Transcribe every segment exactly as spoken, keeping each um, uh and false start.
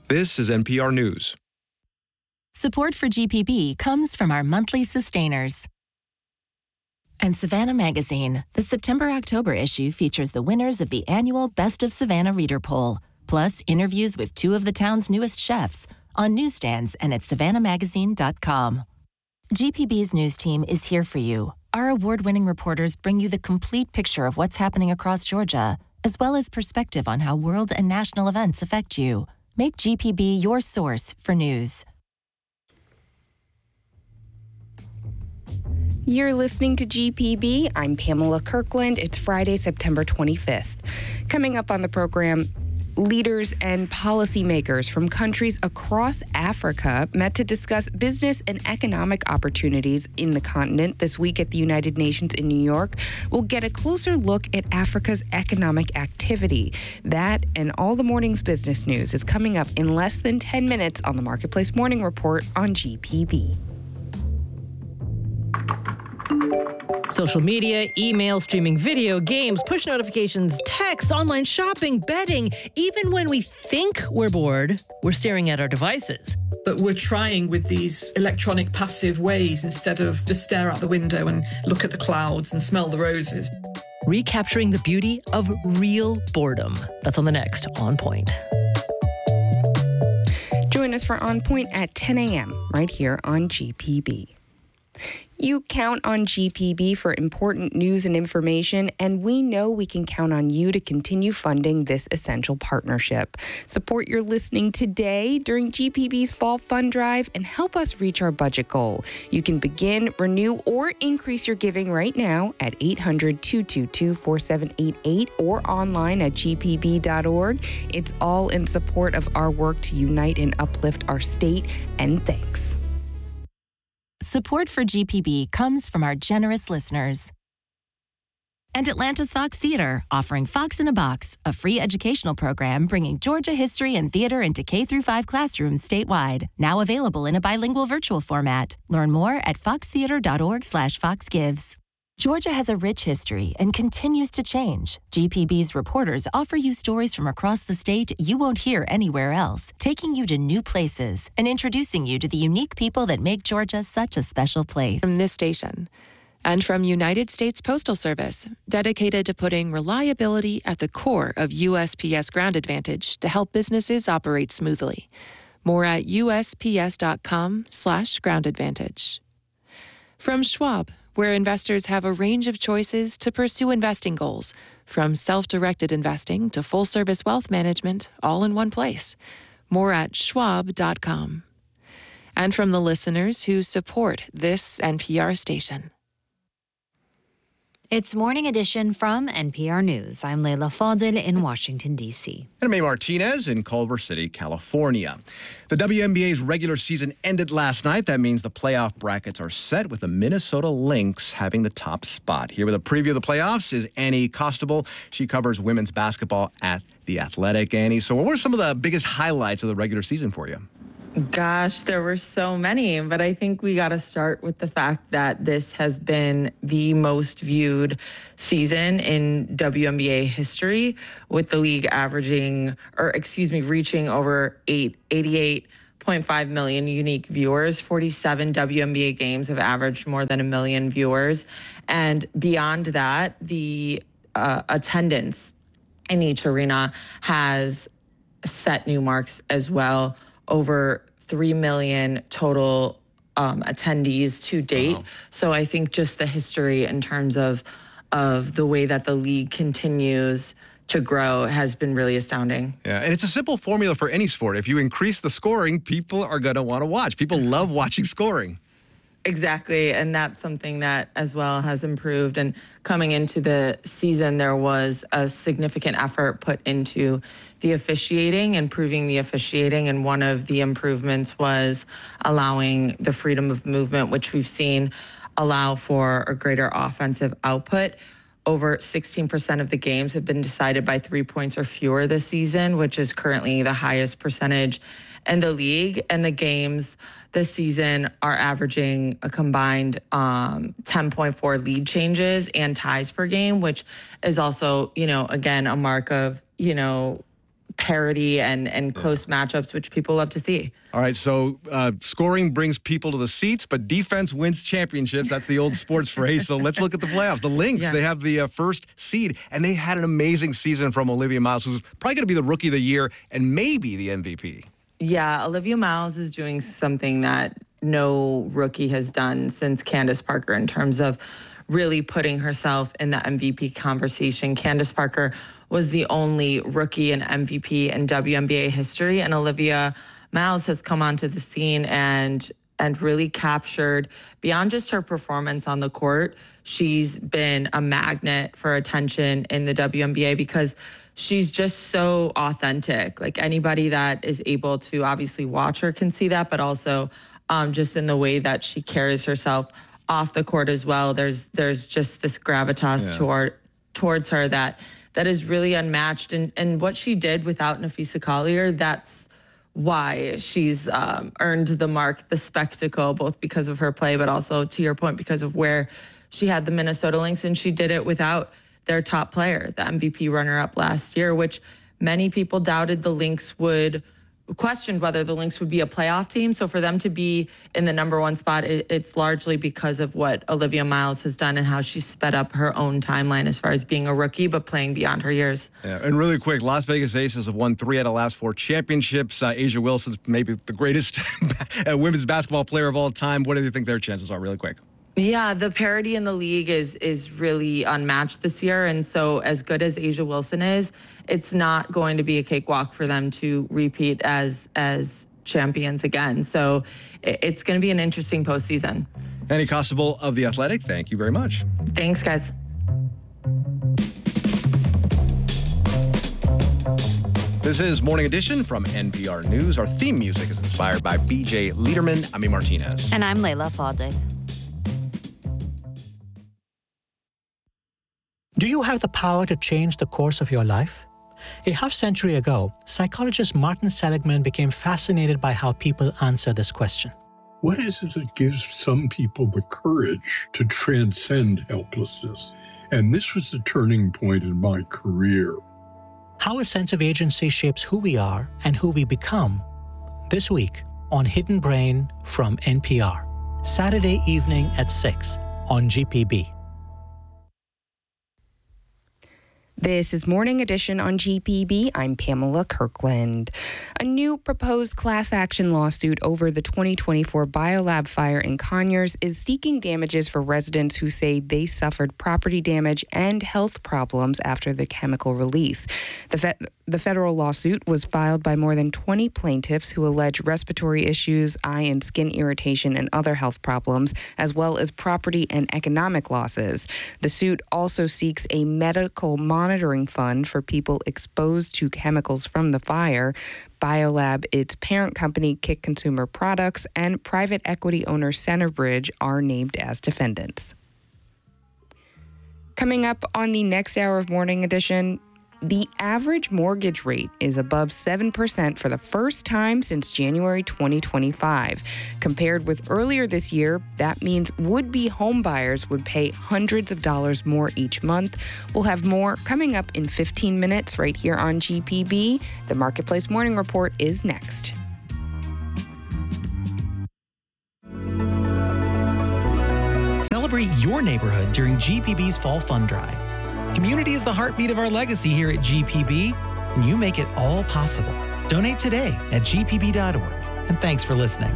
This is N P R News. Support for G P B comes from our monthly sustainers. And Savannah Magazine, the September-October issue features the winners of the annual Best of Savannah Reader Poll, plus interviews with two of the town's newest chefs on newsstands and at savannah magazine dot com. G P B's news team is here for you. Our award-winning reporters bring you the complete picture of what's happening across Georgia, as well as perspective on how world and national events affect you. Make G P B your source for news. You're listening to G P B. I'm Pamela Kirkland. It's Friday, September twenty-fifth. Coming up on the program, leaders and policymakers from countries across Africa met to discuss business and economic opportunities in the continent this week at the United Nations in New York. We'll get a closer look at Africa's economic activity. That and all the morning's business news is coming up in less than ten minutes on the Marketplace Morning Report on G P B. Social media, email, streaming video, games, push notifications, text, online shopping, betting. Even when we think we're bored, we're staring at our devices. But we're trying with these electronic passive ways instead of just stare out the window and look at the clouds and smell the roses. Recapturing the beauty of real boredom. That's on the next On Point. Join us for On Point at ten a.m. right here on G P B. You count on G P B for important news and information, and we know we can count on you to continue funding this essential partnership. Support your listening today during G P B's Fall Fund Drive and help us reach our budget goal. You can begin, renew, or increase your giving right now at eight hundred, two two two, four seven eight eight or online at g p b dot org. It's all in support of our work to unite and uplift our state, and thanks. Support for G P B comes from our generous listeners. And Atlanta's Fox Theater, offering Fox in a Box, a free educational program bringing Georgia history and theater into K through five classrooms statewide. Now available in a bilingual virtual format. Learn more at fox theater dot org slash fox gives. Georgia has a rich history and continues to change. G P B's reporters offer you stories from across the state you won't hear anywhere else, taking you to new places and introducing you to the unique people that make Georgia such a special place. From this station and from United States Postal Service, dedicated to putting reliability at the core of U S P S Ground Advantage to help businesses operate smoothly. More at U S P S dot com slash ground advantage. From Schwab, where investors have a range of choices to pursue investing goals, from self-directed investing to full-service wealth management, all in one place. More at schwab dot com. And from the listeners who support this N P R station. It's Morning Edition from N P R News. I'm Leila Fadel in Washington, D C. And I'm May Martinez in Culver City, California. The W N B A's regular season ended last night. That means the playoff brackets are set with the Minnesota Lynx having the top spot. Here with a preview of the playoffs is Annie Costabile. She covers women's basketball at The Athletic. Annie, so what were some of the biggest highlights of the regular season for you? Gosh, there were so many, but I think we got to start with the fact that this has been the most viewed season in W N B A history, with the league averaging, or excuse me, reaching over eight, eighty-eight point five million unique viewers. forty-seven W N B A games have averaged more than a million viewers. And beyond that, the uh, attendance in each arena has set new marks as well. Over three million total um, attendees to date. Wow. So I think just the history in terms of of the way that the league continues to grow has been really astounding. Yeah, and it's a simple formula for any sport. If you increase the scoring, people are going to want to watch. People love watching scoring. Exactly, and that's something that as well has improved. And coming into the season, there was a significant effort put into the officiating, improving the officiating, and one of the improvements was allowing the freedom of movement, which we've seen allow for a greater offensive output. Over sixteen percent of the games have been decided by three points or fewer this season, which is currently the highest percentage in the league. And the games this season are averaging a combined um, ten point four lead changes and ties per game, which is also, you know, again, a mark of, you know, parity and, and close yeah. matchups, which people love to see. All right, so uh, scoring brings people to the seats, but defense wins championships. That's the old sports phrase. So let's look at the playoffs. The Lynx, yeah. they have the uh, first seed, and they had an amazing season from Olivia Miles, who's probably going to be the Rookie of the Year and maybe the M V P. Yeah, Olivia Miles is doing something that no rookie has done since Candace Parker in terms of really putting herself in the M V P conversation. Candace Parker was the only rookie and M V P in W N B A history, and Olivia Miles has come onto the scene and and really captured, beyond just her performance on the court, she's been a magnet for attention in the W N B A because she's just so authentic. Like, anybody that is able to obviously watch her can see that, but also um, just in the way that she carries herself off the court as well. There's there's just this gravitas yeah. toward towards her that that is really unmatched. And and what she did without Napheesa Collier, that's why she's um, earned the mark, the spectacle, both because of her play, but also, to your point, because of where she had the Minnesota Lynx, and she did it without their top player, the M V P runner-up last year, which many people doubted the Lynx would, questioned whether the Lynx would be a playoff team. So for them to be in the number one spot, it, it's largely because of what Olivia Miles has done and how she's sped up her own timeline as far as being a rookie, but playing beyond her years. Yeah, and really quick, Las Vegas Aces have won three out of the last four championships. Uh, A'ja Wilson's maybe the greatest women's basketball player of all time. What do you think their chances are, really quick? Yeah, the parity in the league is is really unmatched this year. And so as good as A'ja Wilson is, it's not going to be a cakewalk for them to repeat as as champions again. So it's going to be an interesting postseason. Annie Costabile of The Athletic, thank you very much. Thanks, guys. This is Morning Edition from N P R News. Our theme music is inspired by B J Liederman. I'm Martinez. And I'm Layla Fadel. Do you have the power to change the course of your life? A half-century ago, psychologist Martin Seligman became fascinated by how people answer this question. What is it that gives some people the courage to transcend helplessness? And this was the turning point in my career. How a sense of agency shapes who we are and who we become. This week on Hidden Brain from N P R. Saturday evening at six on G P B. This is Morning Edition on G P B. I'm Pamela Kirkland. A new proposed class action lawsuit over the twenty twenty-four Biolab fire in Conyers is seeking damages for residents who say they suffered property damage and health problems after the chemical release. The, fe- the federal lawsuit was filed by more than twenty plaintiffs who allege respiratory issues, eye and skin irritation, and other health problems, as well as property and economic losses. The suit also seeks a medical monitoring fund for people exposed to chemicals from the fire. Biolab, its parent company, Kick Consumer Products, and private equity owner Centerbridge are named as defendants. Coming up on the next hour of Morning Edition, the average mortgage rate is above seven percent for the first time since January twenty twenty-five. Compared with earlier this year, that means would-be homebuyers would pay hundreds of dollars more each month. We'll have more coming up in fifteen minutes right here on G P B. The Marketplace Morning Report is next. Celebrate your neighborhood during G P B's Fall Fund Drive. Community is the heartbeat of our legacy here at G P B, and you make it all possible. Donate today at G P B dot org, and thanks for listening.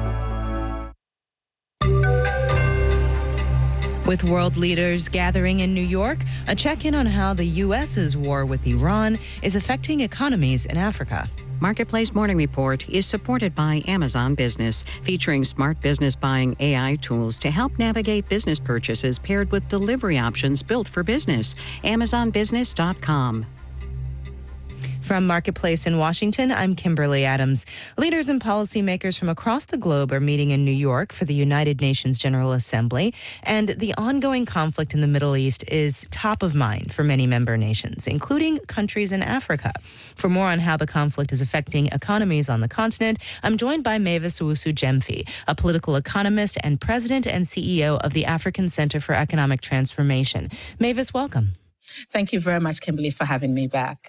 With world leaders gathering in New York, a check-in on how the U S's war with Iran is affecting economies in Africa. Marketplace Morning Report is supported by Amazon Business, featuring smart business buying A I tools to help navigate business purchases paired with delivery options built for business. Amazon Business dot com. From Marketplace in Washington, I'm Kimberly Adams. Leaders and policymakers from across the globe are meeting in New York for the United Nations General Assembly, and the ongoing conflict in the Middle East is top of mind for many member nations, including countries in Africa. For more on how the conflict is affecting economies on the continent, I'm joined by Mavis Owusu-Gyamfi, a political economist and president and C E O of the African Center for Economic Transformation. Mavis, welcome. Thank you very much, Kimberly, for having me back.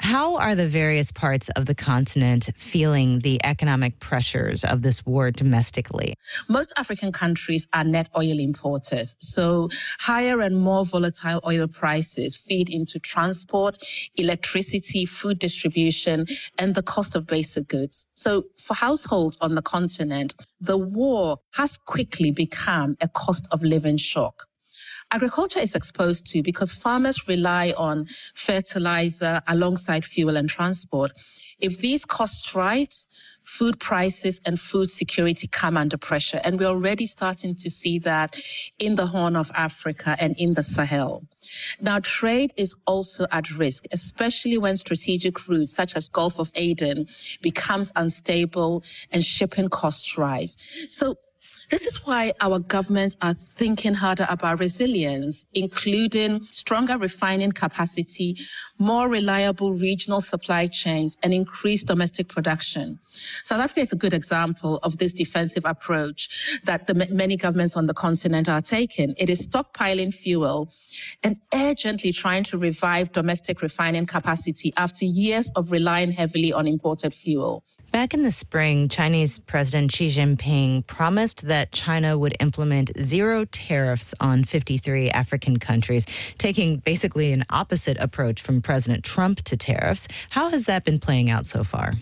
How are the various parts of the continent feeling the economic pressures of this war domestically? Most African countries are net oil importers, so higher and more volatile oil prices feed into transport, electricity, food distribution, and the cost of basic goods. So for households on the continent, the war has quickly become a cost of living shock. Agriculture is exposed to because farmers rely on fertilizer alongside fuel and transport. If these costs rise, food prices and food security come under pressure. And we're already starting to see that in the Horn of Africa and in the Sahel. Now, trade is also at risk, especially when strategic routes such as Gulf of Aden becomes unstable and shipping costs rise. So this is why our governments are thinking harder about resilience, including stronger refining capacity, more reliable regional supply chains, and increased domestic production. South Africa is a good example of this defensive approach that the many governments on the continent are taking. It is stockpiling fuel and urgently trying to revive domestic refining capacity after years of relying heavily on imported fuel. Back in the spring, Chinese President Xi Jinping promised that China would implement zero tariffs on fifty-three African countries, taking basically an opposite approach from President Trump to tariffs. How has that been playing out so far?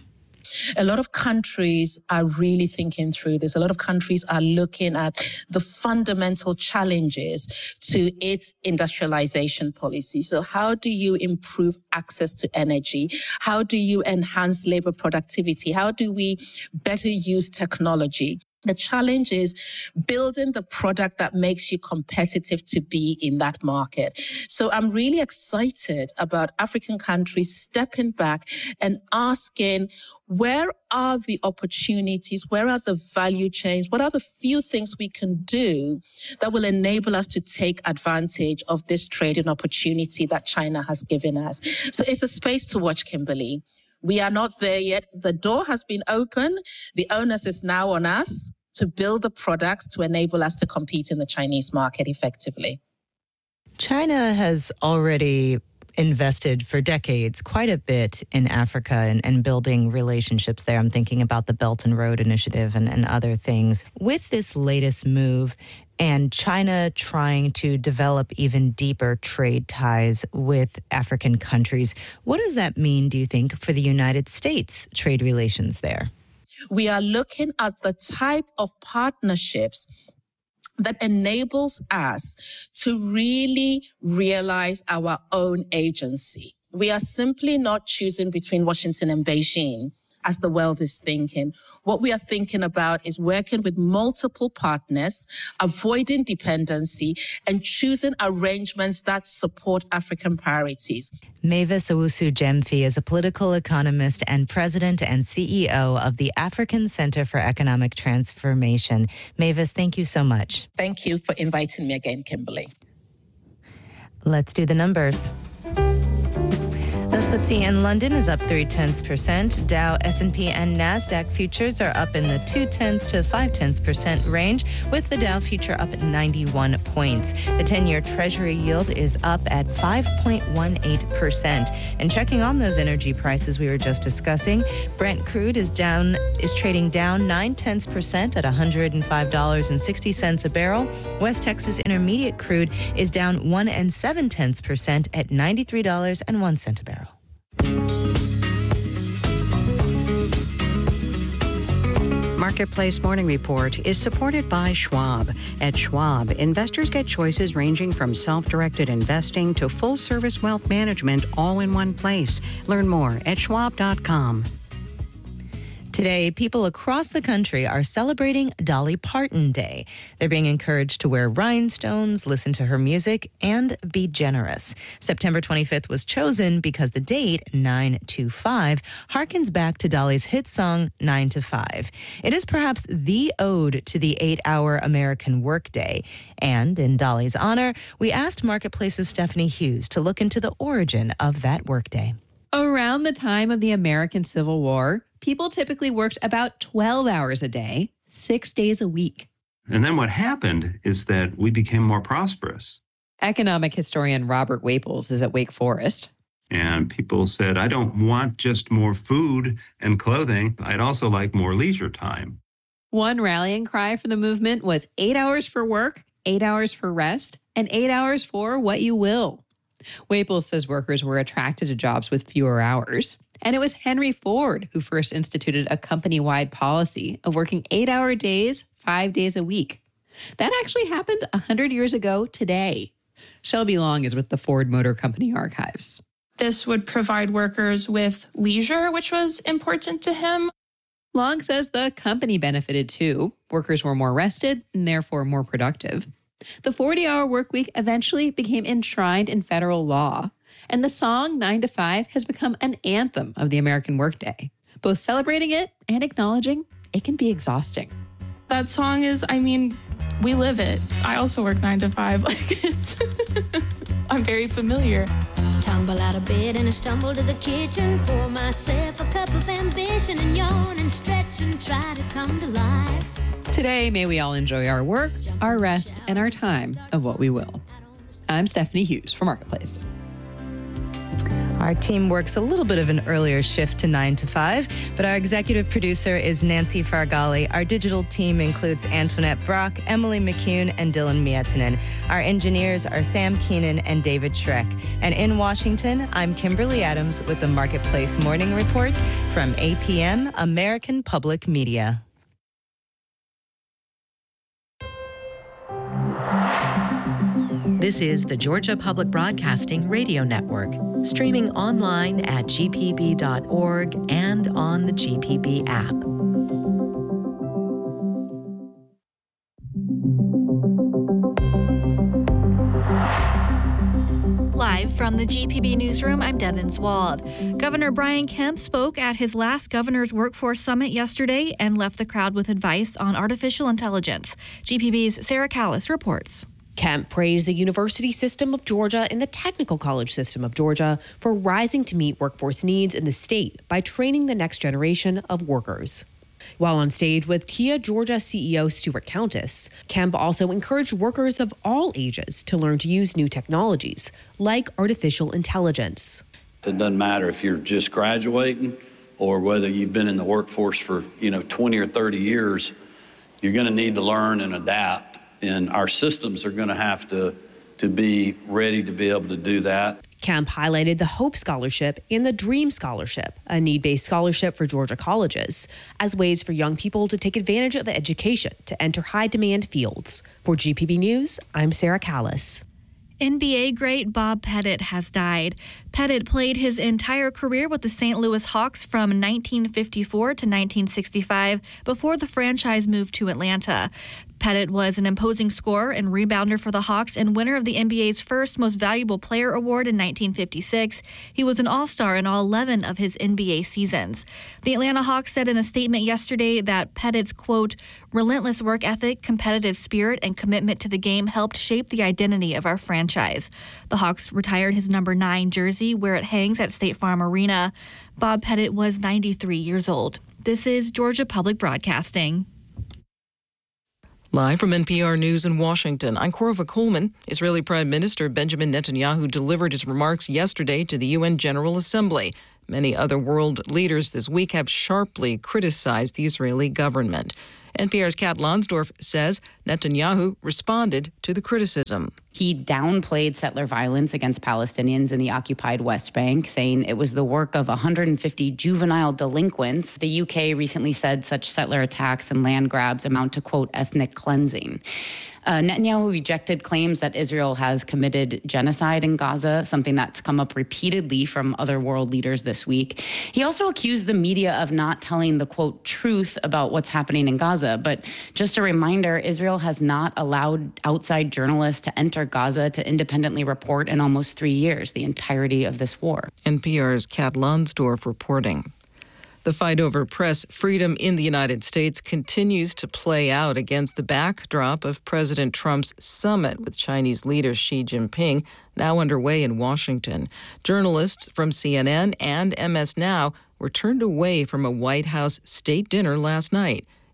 A lot of countries are really thinking through this. A lot of countries are looking at the fundamental challenges to its industrialization policy. So how do you improve access to energy? How do you enhance labor productivity? How do we better use technology? The challenge is building the product that makes you competitive to be in that market. So I'm really excited about African countries stepping back and asking, where are the opportunities? Where are the value chains? What are the few things we can do that will enable us to take advantage of this trading opportunity that China has given us? So it's a space to watch, Kimberly. We are not there yet. The door has been opened. The onus is now on us to build the products to enable us to compete in the Chinese market effectively. China has already invested for decades quite a bit in Africa and, and building relationships there. I'm thinking about the Belt and Road Initiative and, and other things. With this latest move, and China trying to develop even deeper trade ties with African countries, what does that mean, do you think, for the United States trade relations there? We are looking at the type of partnerships that enables us to really realize our own agency. We are simply not choosing between Washington and Beijing as the world is thinking. What we are thinking about is working with multiple partners, avoiding dependency, and choosing arrangements that support African priorities. Mavis Owusu-Gyamfi is a political economist and president and C E O of the African Center for Economic Transformation. Mavis, thank you so much. Thank you for inviting me again, Kimberly. Let's do the numbers. The F T S E in London is up three tenths percent. Dow, S and P, and NASDAQ futures are up in the two tenths to five tenths percent range, with the Dow future up at ninety-one points. The ten-year Treasury yield is up at five point one eight percent. And checking on those energy prices we were just discussing, Brent crude is down is trading down nine tenths percent at one hundred five dollars and sixty cents a barrel. West Texas Intermediate crude is down one and seven tenths percent at ninety-three dollars and one cent a barrel. Marketplace Morning Report is supported by Schwab. At Schwab, investors get choices ranging from self-directed investing to full-service wealth management all in one place. Learn more at schwab dot com. Today, people across the country are celebrating Dolly Parton Day. They're being encouraged to wear rhinestones, listen to her music, and be generous. September twenty-fifth was chosen because the date, nine two five, harkens back to Dolly's hit song, nine to five. It is perhaps the ode to the eight-hour American workday. And in Dolly's honor, we asked Marketplace's Stephanie Hughes to look into the origin of that workday. Around the time of the American Civil War, people typically worked about twelve hours a day, six days a week. And then what happened is that we became more prosperous. Economic historian Robert Waples is at Wake Forest. And people said, I don't want just more food and clothing. I'd also like more leisure time. One rallying cry for the movement was eight hours for work, eight hours for rest, and eight hours for what you will. Waples says workers were attracted to jobs with fewer hours. And it was Henry Ford who first instituted a company-wide policy of working eight-hour days, five days a week. That actually happened one hundred years ago today. Shelby Long is with the Ford Motor Company archives. This would provide workers with leisure, which was important to him. Long says the company benefited too. Workers were more rested and therefore more productive. The forty-hour work week eventually became enshrined in federal law, and the song nine to five has become an anthem of the American workday, both celebrating it and acknowledging it can be exhausting. That song is, I mean, we live it. I also work nine to five. Like it's, I'm very familiar. Tumble out of bed and I stumble to the kitchen, pour myself a cup of ambition and yawn and stretch and try to come to life. Today, may we all enjoy our work, our rest, and our time of what we will. I'm Stephanie Hughes for Marketplace. Our team works a little bit of an earlier shift to nine to five, but our executive producer is Nancy Fargali. Our digital team includes Antoinette Brock, Emily McCune, and Dylan Miettinen. Our engineers are Sam Keenan and David Schreck. And in Washington, I'm Kimberly Adams with the Marketplace Morning Report from A P M, American Public Media. This is the Georgia Public Broadcasting Radio Network, streaming online at G P B dot org and on the G P B app. Live from the G P B Newsroom, I'm Devin Swald. Governor Brian Kemp spoke at his last Governor's Workforce Summit yesterday and left the crowd with advice on artificial intelligence. G P B's Sarah Callis reports. Kemp praised the University System of Georgia and the Technical College System of Georgia for rising to meet workforce needs in the state by training the next generation of workers. While on stage with Kia Georgia C E O Stuart Countess, Kemp also encouraged workers of all ages to learn to use new technologies, like artificial intelligence. It doesn't matter if you're just graduating or whether you've been in the workforce for, you know, twenty or thirty years, you're going to need to learn and adapt. And our systems are going to have to, to be ready to be able to do that. Kemp highlighted the Hope Scholarship and the Dream Scholarship, a need-based scholarship for Georgia colleges, as ways for young people to take advantage of education to enter high-demand fields. For G P B News, I'm Sarah Callis. N B A great Bob Pettit has died. Pettit played his entire career with the Saint Louis Hawks from nineteen fifty-four to nineteen sixty-five before the franchise moved to Atlanta. Pettit was an imposing scorer and rebounder for the Hawks and winner of the N B A's first Most Valuable Player award in nineteen fifty-six. He was an All-Star in all eleven of his N B A seasons. The Atlanta Hawks said in a statement yesterday that Pettit's, quote, relentless work ethic, competitive spirit, and commitment to the game helped shape the identity of our franchise. The Hawks retired his number nine jersey where it hangs at State Farm Arena. Bob Pettit was ninety-three years old. This is Georgia Public Broadcasting. Live from N P R News in Washington, I'm Korva Coleman. Israeli Prime Minister Benjamin Netanyahu delivered his remarks yesterday to the U N General Assembly. Many other world leaders this week have sharply criticized the Israeli government. N P R's Kat Lonsdorf says Netanyahu responded to the criticism. He downplayed settler violence against Palestinians in the occupied West Bank, saying it was the work of one hundred fifty juvenile delinquents. The U K recently said such settler attacks and land grabs amount to, quote, ethnic cleansing. Uh, Netanyahu rejected claims that Israel has committed genocide in Gaza, something that's come up repeatedly from other world leaders this week. He also accused the media of not telling the, quote, truth about what's happening in Gaza. But just a reminder, Israel has not allowed outside journalists to enter Gaza to independently report in almost three years, the entirety of this war. N P R's Kat Lonsdorf reporting. The fight over press freedom in the United States continues to play out against the backdrop of President Trump's summit with Chinese leader Xi Jinping, now underway in Washington. Journalists from C N N and M S Now were turned away from a White House state dinner last night.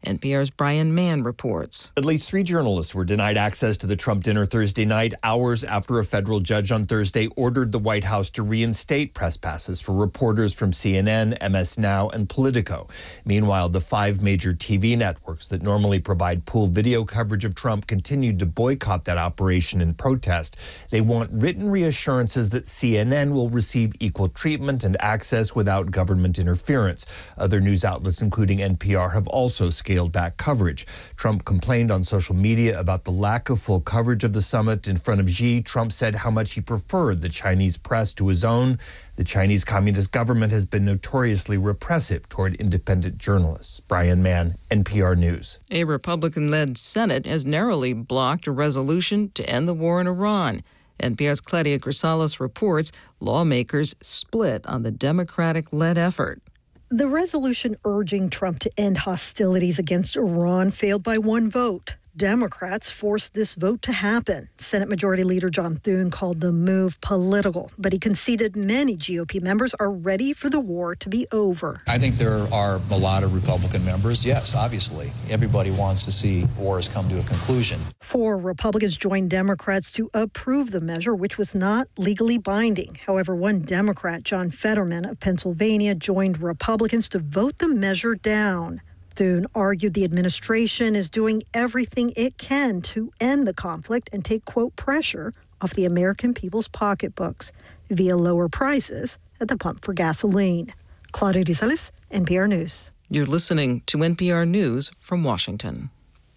N P R's Brian Mann reports. At least three journalists were denied access to the Trump dinner Thursday night, hours after a federal judge on Thursday ordered the White House to reinstate press passes for reporters from C N N, M S Now, and Politico. Meanwhile, the five major T V networks that normally provide pool video coverage of Trump continued to boycott that operation in protest. They want written reassurances that C N N will receive equal treatment and access without government interference. Other news outlets, including N P R, have also scaled back coverage. Trump complained on social media about the lack of full coverage of the summit. In front of Xi, Trump said how much he preferred the Chinese press to his own. The Chinese Communist government has been notoriously repressive toward independent journalists. Brian Mann, N P R News. A Republican-led Senate has narrowly blocked a resolution to end the war in Iran. N P R's Claudia Grisales reports lawmakers split on the Democratic-led effort. The resolution urging Trump to end hostilities against Iran failed by one vote. Democrats forced this vote to happen. Senate Majority Leader John Thune called the move political, but he conceded many G O P members are ready for the war to be over. I think there are a lot of Republican members. Yes, obviously. Everybody wants to see wars come to a conclusion. Four Republicans joined Democrats to approve the measure, which was not legally binding. However, one Democrat, John Fetterman of Pennsylvania, joined Republicans to vote the measure down. Thune argued the administration is doing everything it can to end the conflict and take, quote, pressure off the American people's pocketbooks via lower prices at the pump for gasoline. Claudia Grisales, N P R News. You're listening to N P R News from Washington.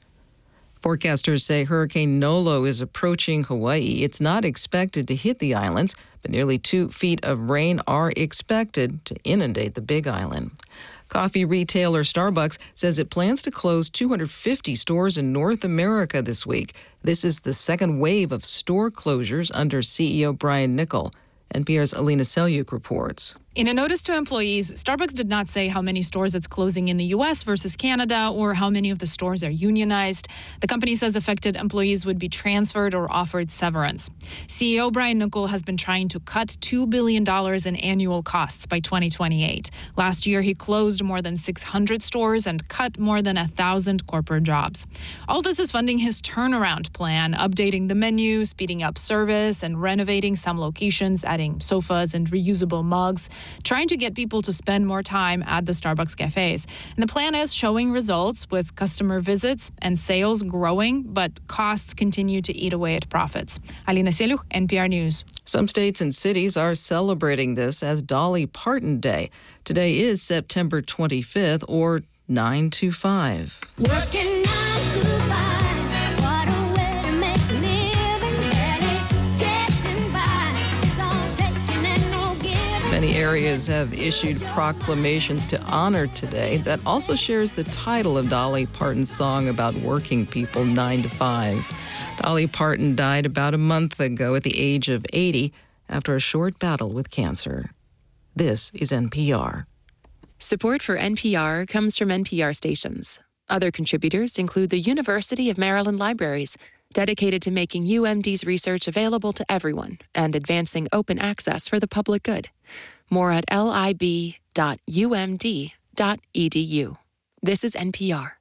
Forecasters say Hurricane Nolo is approaching Hawaii. It's not expected to hit the islands, but nearly two feet of rain are expected to inundate the Big Island. Coffee retailer Starbucks says it plans to close two hundred fifty stores in North America this week. This is the second wave of store closures under C E O Brian Niccol. N P R's Alina Selyuk reports. In a notice to employees, Starbucks did not say how many stores it's closing in the U S versus Canada or how many of the stores are unionized. The company says affected employees would be transferred or offered severance. C E O Brian Niccol has been trying to cut two billion dollars in annual costs by twenty twenty-eight. Last year, he closed more than six hundred stores and cut more than one thousand corporate jobs. All this is funding his turnaround plan, updating the menu, speeding up service, and renovating some locations, adding sofas and reusable mugs, trying to get people to spend more time at the Starbucks cafes. And the plan is showing results with customer visits and sales growing, but costs continue to eat away at profits. Alina Selyuk, N P R News. Some states and cities are celebrating this as Dolly Parton Day. Today is September twenty-fifth, or nine to five. Working nine to five, what a way to make a living, barely getting by. It's all taking and no giving. Many areas have issued proclamations to honor today. That also shares the title of Dolly Parton's song about working people nine to five. Dolly Parton died about a month ago at the age of eighty after a short battle with cancer. This is N P R. Support for N P R comes from N P R stations. Other contributors include the University of Maryland Libraries, dedicated to making U M D's research available to everyone and advancing open access for the public good. More at lib dot u m d dot e d u. This is N P R.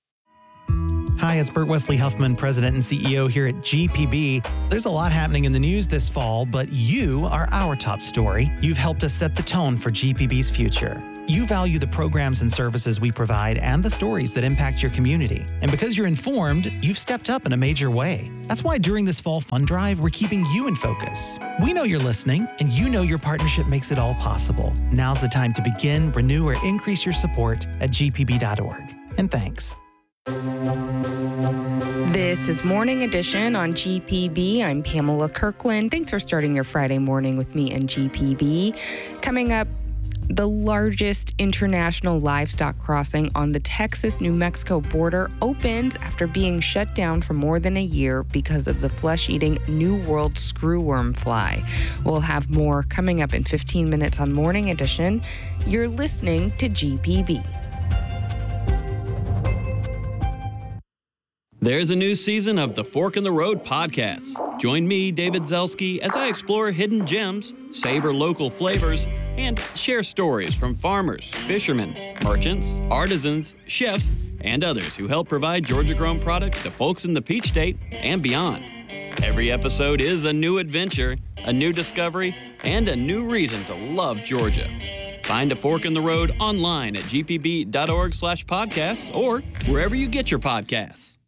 Hi, it's Burt Wesley Huffman, President and C E O here at G P B. There's a lot happening in the news this fall, but you are our top story. You've helped us set the tone for G P B's future. You value the programs and services we provide and the stories that impact your community. And because you're informed, you've stepped up in a major way. That's why during this fall fund drive, we're keeping you in focus. We know you're listening, and you know your partnership makes it all possible. Now's the time to begin, renew, or increase your support at g p b dot org. And thanks. This is Morning Edition on G P B. I'm Pamela Kirkland. Thanks for starting your Friday morning with me and G P B. Coming up, the largest international livestock crossing on the Texas-New Mexico border opens after being shut down for more than a year because of the flesh-eating New World screwworm fly. We'll have more coming up in fifteen minutes on Morning Edition. You're listening to G P B. There's a new season of the Fork in the Road podcast. Join me, David Zelski, as I explore hidden gems, savor local flavors, and share stories from farmers, fishermen, merchants, artisans, chefs, and others who help provide Georgia-grown products to folks in the Peach State and beyond. Every episode is a new adventure, a new discovery, and a new reason to love Georgia. Find A Fork in the Road online at g p b dot org slash podcasts or wherever you get your podcasts.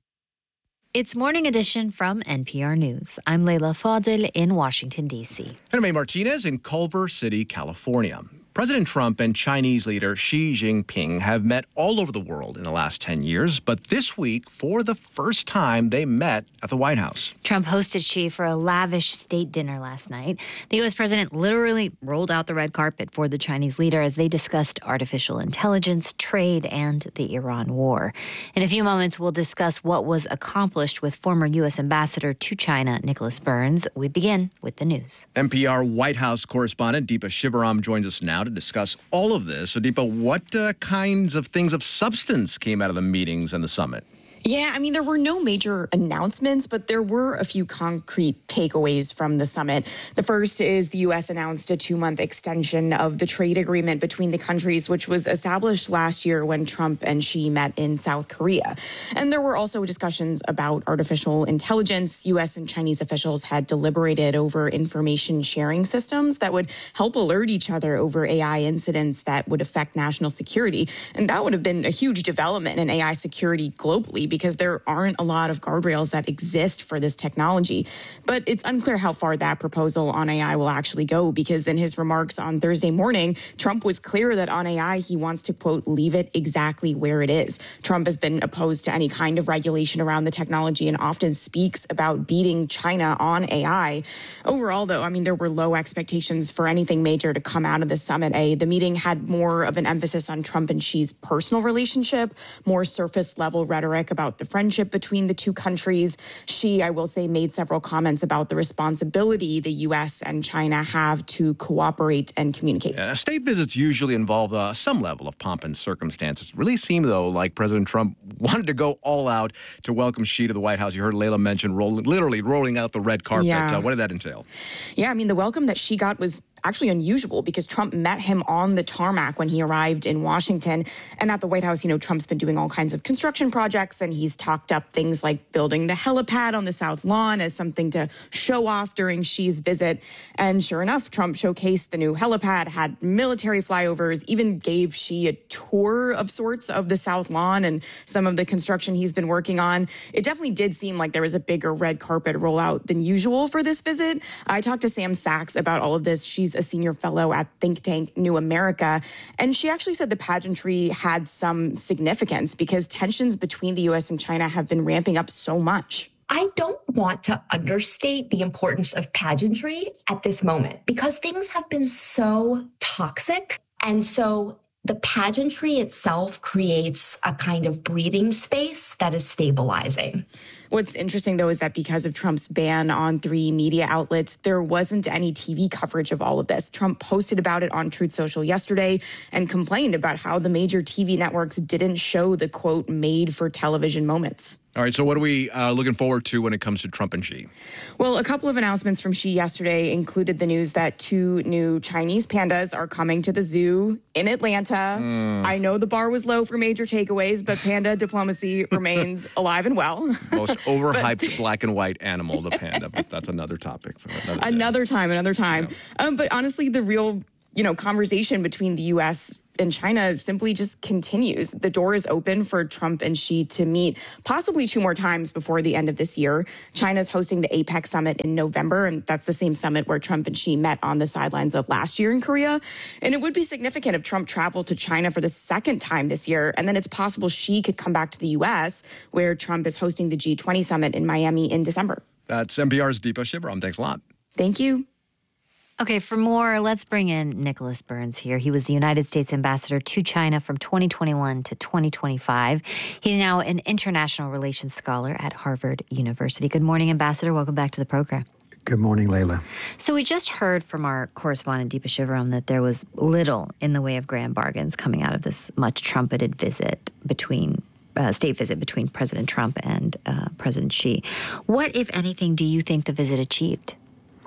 It's Morning Edition from N P R News. I'm Leila Fadel in Washington, D C. And May Martinez in Culver City, California. President Trump and Chinese leader Xi Jinping have met all over the world in the last ten years, but this week, for the first time, they met at the White House. Trump hosted Xi for a lavish state dinner last night. The U S president literally rolled out the red carpet for the Chinese leader as they discussed artificial intelligence, trade, and the Iran war. In a few moments, we'll discuss what was accomplished with former U S ambassador to China, Nicholas Burns. We begin with the news. N P R White House correspondent Deepa Shivaram joins us now to discuss all of this. So, Deepa, what uh, kinds of things of substance came out of the meetings and the summit? Yeah, I mean, there were no major announcements, but there were a few concrete takeaways from the summit. The first is the U S announced a two-month extension of the trade agreement between the countries, which was established last year when Trump and Xi met in South Korea. And there were also discussions about artificial intelligence. U S and Chinese officials had deliberated over information sharing systems that would help alert each other over A I incidents that would affect national security. And that would have been a huge development in A I security globally, because there aren't a lot of guardrails that exist for this technology. But it's unclear how far that proposal on A I will actually go, because in his remarks on Thursday morning, Trump was clear that on A I, he wants to, quote, leave it exactly where it is. Trump has been opposed to any kind of regulation around the technology and often speaks about beating China on A I. Overall, though, I mean, there were low expectations for anything major to come out of the summit. A, the meeting had more of an emphasis on Trump and Xi's personal relationship, more surface level rhetoric about the friendship between the two countries. Xi, I will say, made several comments about the responsibility the U S and China have to cooperate and communicate. Yeah, state visits usually involve uh, some level of pomp and circumstance. It really seemed, though, like President Trump wanted to go all out to welcome Xi to the White House. You heard Leila mention rolling, literally rolling out the red carpet. Yeah. Uh, what did that entail? Yeah, I mean, the welcome that Xi got was actually unusual because Trump met him on the tarmac when he arrived in Washington. And at the White House, you know, Trump's been doing all kinds of construction projects, and he's talked up things like building the helipad on the South Lawn as something to show off during Xi's visit. And sure enough, Trump showcased the new helipad, had military flyovers, even gave Xi a tour of sorts of the South Lawn and some of the construction he's been working on. It definitely did seem like there was a bigger red carpet rollout than usual for this visit. I talked to Sam Sachs about all of this. She's a senior fellow at think tank New America. And she actually said the pageantry had some significance because tensions between the U S and China have been ramping up so much. I don't want to understate the importance of pageantry at this moment because things have been so toxic. And so the pageantry itself creates a kind of breathing space that is stabilizing. What's interesting, though, is that because of Trump's ban on three media outlets, there wasn't any T V coverage of all of this. Trump posted about it on Truth Social yesterday and complained about how the major T V networks didn't show the, quote, made-for-television moments. All right, so what are we uh, looking forward to when it comes to Trump and Xi? Well, a couple of announcements from Xi yesterday included the news that two new Chinese pandas are coming to the zoo in Atlanta. Mm. I know the bar was low for major takeaways, but panda diplomacy remains alive and well. Most overhyped but, black and white animal, the panda, but that's another topic. For another, another time, another time. Yeah. Um, but honestly, the real, you know, conversation between the U S and China simply just continues. The door is open for Trump and Xi to meet possibly two more times before the end of this year. China's hosting the APEC summit in November, and that's the same summit where Trump and Xi met on the sidelines of last year in Korea. And it would be significant if Trump traveled to China for the second time this year, and then it's possible Xi could come back to the U S, where Trump is hosting the G twenty summit in Miami in December. That's N P R's Deepa Shivaram. Thanks a lot. Thank you. Okay, for more, let's bring in Nicholas Burns here. He was the United States ambassador to China from twenty twenty-one to twenty twenty-five. He's now an international relations scholar at Harvard University. Good morning, Ambassador. Welcome back to the program. Good morning, Leila. So we just heard from our correspondent, Deepa Shivaram, that there was little in the way of grand bargains coming out of this much trumpeted visit between Uh, state visit between President Trump and uh, President Xi. What, if anything, do you think the visit achieved?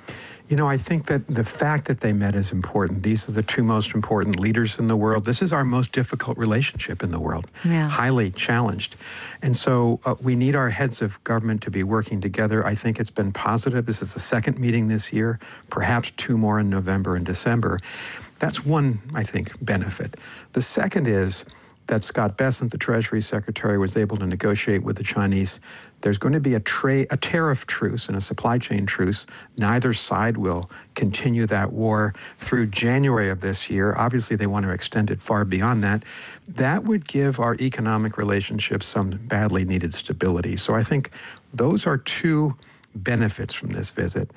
You know, I think that the fact that they met is important. These are the two most important leaders in the world. This is our most difficult relationship in the world, yeah. highly challenged. And so uh, we need our heads of government to be working together. I think it's been positive. This is the second meeting this year, perhaps two more in November and December. That's one, I think, benefit. The second is that Scott Bessent, the Treasury Secretary, was able to negotiate with the Chinese. There's going to be a, tra- a tariff truce and a supply chain truce. Neither side will continue that war through January of this year. Obviously, they want to extend it far beyond that. That would give our economic relationships some badly needed stability. So I think those are two benefits from this visit.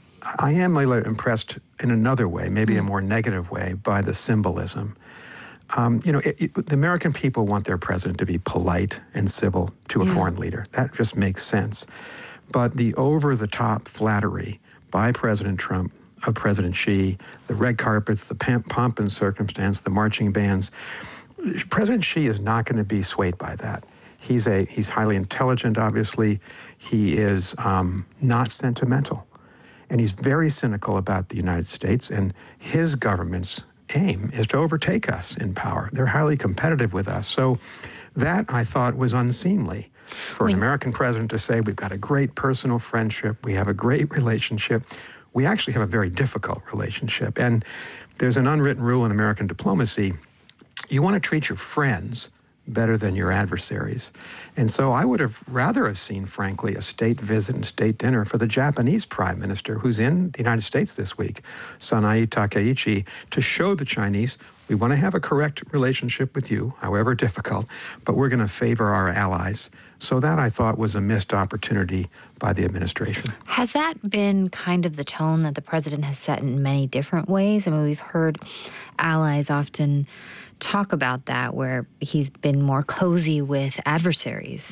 I am, Leila, impressed in another way, maybe mm. a more negative way, by the symbolism. Um, you know, it, it, the American people want their president to be polite and civil to a yeah. foreign leader. That just makes sense. But the over-the-top flattery by President Trump of President Xi, the red carpets, the pomp and circumstance, the marching bands, President Xi is not going to be swayed by that. He's a he's highly intelligent, obviously. He is um, not sentimental. And he's very cynical about the United States, and his government's aim is to overtake us in power. They're highly competitive with us. So that, I thought, was unseemly for an American president to say, we've got a great personal friendship, we have a great relationship. We actually have a very difficult relationship. And there's an unwritten rule in American diplomacy. You want to treat your friends better than your adversaries. And so I would have rather have seen, frankly, a state visit and state dinner for the Japanese prime minister who's in the United States this week, Sanae Takaichi, to show the Chinese, we want to have a correct relationship with you, however difficult, but we're going to favor our allies. So that, I thought, was a missed opportunity by the administration. Has that been kind of the tone that the president has set in many different ways? I mean, we've heard allies often talk about that, where he's been more cozy with adversaries.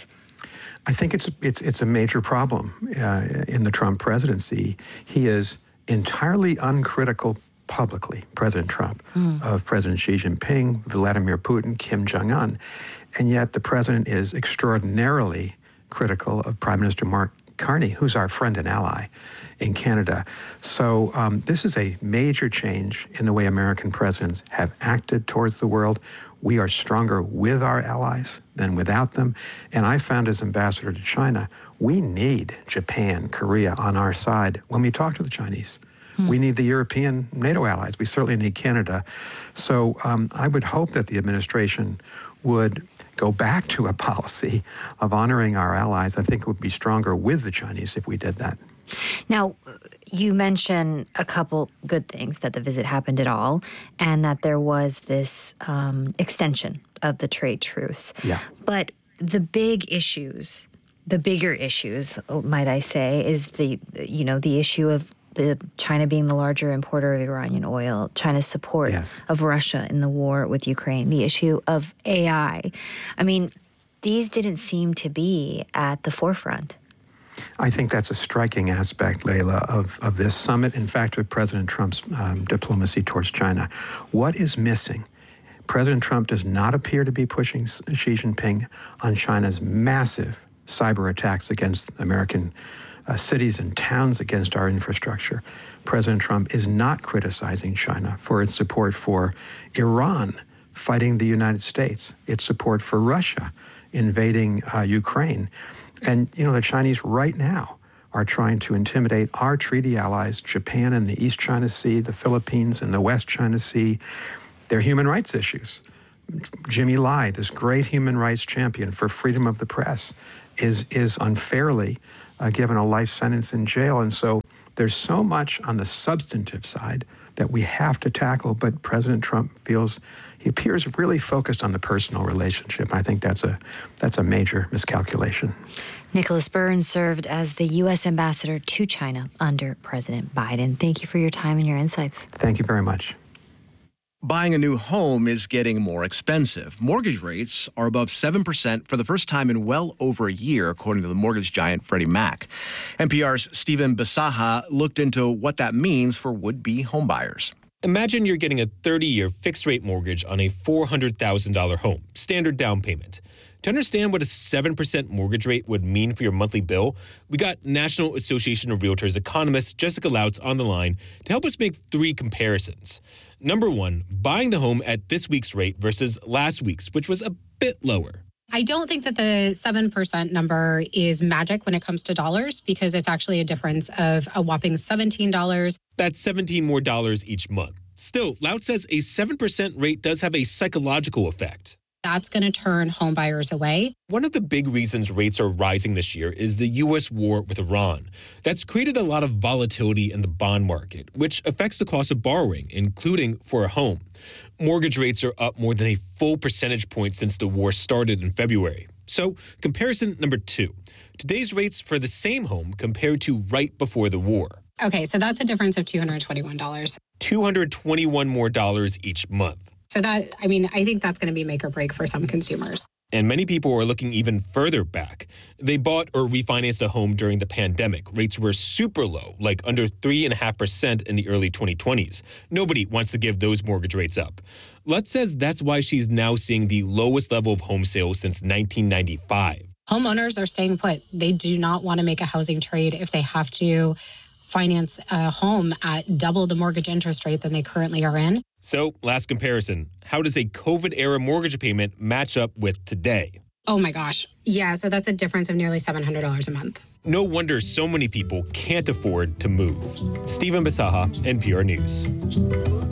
I think it's it's it's a major problem uh, in the Trump presidency. He is entirely uncritical publicly, President Trump, mm. of President Xi Jinping, Vladimir Putin, Kim Jong-un, and yet the president is extraordinarily critical of Prime Minister Mark Carney, who's our friend and ally in Canada. So um, this is a major change in the way American presidents have acted towards the world. We are stronger with our allies than without them. And I found, as ambassador to China, we need Japan, Korea on our side when we talk to the Chinese. Hmm. We need the European NATO allies. We certainly need Canada. So um, I would hope that the administration would go back to a policy of honoring our allies. I think it would be stronger with the Chinese if we did that. Now, you mentioned a couple good things, that the visit happened at all, and that there was this um, extension of the trade truce. Yeah. But the big issues, the bigger issues, might I say, is the, you know, the issue of the China being the larger importer of Iranian oil, China's support yes. of Russia in the war with Ukraine, the issue of A I. I mean, these didn't seem to be at the forefront. I think that's a striking aspect, Leila, of, of this summit, in fact, of President Trump's um, diplomacy towards China. What is missing? President Trump does not appear to be pushing Xi Jinping on China's massive cyber attacks against American uh, cities and towns, against our infrastructure. President Trump is not criticizing China for its support for Iran fighting the United States, its support for Russia invading uh, Ukraine. And, you know, the Chinese right now are trying to intimidate our treaty allies, Japan in the East China Sea, the Philippines in the West China Sea. They're human rights issues. Jimmy Lai, this great human rights champion for freedom of the press, is, is unfairly uh, given a life sentence in jail. And so there's so much on the substantive side that we have to tackle, but President Trump feels, he appears really focused on the personal relationship. I think that's a that's a major miscalculation. Nicholas Burns served as the U S ambassador to China under President Biden. Thank you for your time and your insights. Thank you very much. Buying a new home is getting more expensive. Mortgage rates are above seven percent for the first time in well over a year, according to the mortgage giant Freddie Mac. N P R's Stephen Bisaha looked into what that means for would-be homebuyers. Imagine you're getting a thirty-year fixed-rate mortgage on a four hundred thousand dollars home, standard down payment. To understand what a seven percent mortgage rate would mean for your monthly bill, we got National Association of Realtors economist Jessica Lautz on the line to help us make three comparisons. Number one, buying the home at this week's rate versus last week's, which was a bit lower. I don't think that the seven percent number is magic when it comes to dollars because it's actually a difference of a whopping seventeen dollars. That's seventeen more dollars each month. Still, Lautz says a seven percent rate does have a psychological effect. That's going to turn home buyers away. One of the big reasons rates are rising this year is the U S war with Iran. That's created a lot of volatility in the bond market, which affects the cost of borrowing, including for a home. Mortgage rates are up more than a full percentage point since the war started in February. So, comparison number two. Today's rates for the same home compared to right before the war. Okay, so that's a difference of two hundred twenty-one dollars. two hundred twenty-one more dollars each month. So that, I mean, I think that's going to be make or break for some consumers. And many people are looking even further back. They bought or refinanced a home during the pandemic. Rates were super low, like under three point five percent in the early twenty twenties. Nobody wants to give those mortgage rates up. Lutz says that's why she's now seeing the lowest level of home sales since nineteen ninety-five. Homeowners are staying put. They do not want to make a housing trade if they have to finance a home at double the mortgage interest rate than they currently are in. So, last comparison. How does a COVID-era mortgage payment match up with today? Oh my gosh. Yeah, so that's a difference of nearly seven hundred dollars a month. No wonder so many people can't afford to move. Stephen Bisaha, N P R News.